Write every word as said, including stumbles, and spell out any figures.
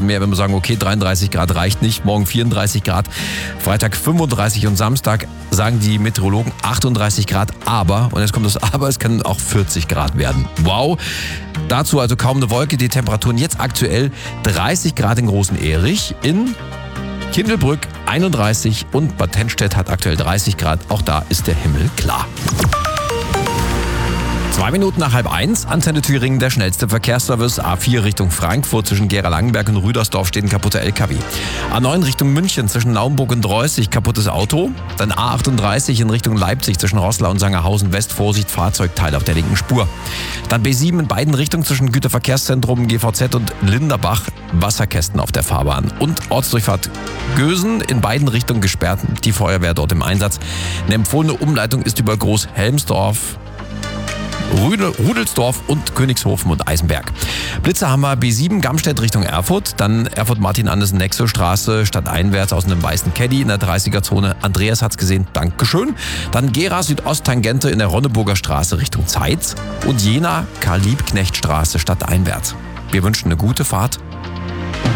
mehr, wenn wir sagen, okay, dreiunddreißig Grad reicht nicht, morgen vierunddreißig Grad, Freitag fünfunddreißig und Samstag sagen die Meteorologen achtunddreißig Grad, aber, und jetzt kommt das Aber, es können auch vierzig Grad werden. Wow! Dazu also kaum eine Wolke, die Temperaturen jetzt aktuell dreißig Grad in Großen Erich, in Kindelbrück einunddreißig und Bad Tennstedt hat aktuell dreißig Grad. Auch da ist der Himmel klar. Zwei Minuten nach halb eins, Antenne Thüringen, der schnellste Verkehrsservice. A vier Richtung Frankfurt zwischen Gera-Langenberg und Rüdersdorf steht ein kaputter L K W. A neun Richtung München zwischen Naumburg und Reußig, kaputtes Auto. Dann A achtunddreißig in Richtung Leipzig zwischen Roßlau und Sangerhausen West, Vorsicht, Fahrzeugteil auf der linken Spur. Dann B sieben in beiden Richtungen zwischen Güterverkehrszentrum G V Z und Linderbach, Wasserkästen auf der Fahrbahn. Und Ortsdurchfahrt Gösen in beiden Richtungen gesperrt, die Feuerwehr dort im Einsatz. Eine empfohlene Umleitung ist über Großhelmsdorf, Rudelsdorf und Königshofen und Eisenberg. Blitzer haben wir B sieben Gamstedt Richtung Erfurt, dann Erfurt-Martin-Andersen-Nexo-Straße stadteinwärts aus einem weißen Caddy in der dreißiger-Zone. Andreas hat's gesehen, Dankeschön. Dann Gera Südost-Tangente in der Ronneburger Straße Richtung Zeitz und Jena Karl-Liebknecht-Straße stadteinwärts. Wir wünschen eine gute Fahrt